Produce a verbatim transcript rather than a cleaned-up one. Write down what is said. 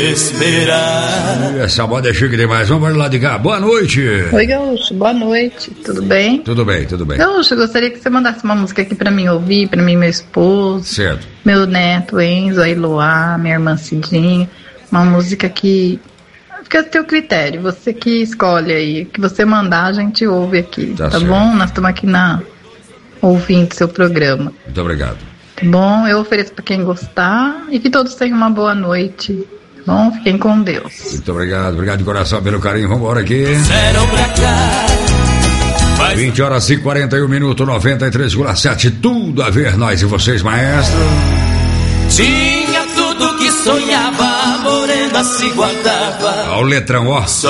esperar. Essa moda é chique demais. Vamos lá de cá. Boa noite. Oi, Gaúcho. Boa noite. Tudo bem? Tudo bem, tudo bem. Gaúcho, eu gostaria que você mandasse uma música aqui pra mim ouvir, pra mim e meu esposo. Certo. Meu neto Enzo, a Eloá, minha irmã Cidinha. Uma música que... Fica a teu critério. Você que escolhe aí. Que você mandar, a gente ouve aqui. Tá Tá, certo. bom? Nós estamos aqui na... ouvindo seu programa. Muito obrigado. Tá bom? Eu ofereço pra quem gostar e que todos tenham uma boa noite. Tá bom? Fiquem com Deus. Muito obrigado. Obrigado de coração pelo carinho. Vamos embora aqui. Zero pra cá. vinte horas e quarenta e um minutos, noventa e três vírgula sete. Tudo a ver, nós e vocês, maestro. Tinha tudo que sonhava, a morena se guardava. Olha o letrão, ó. Só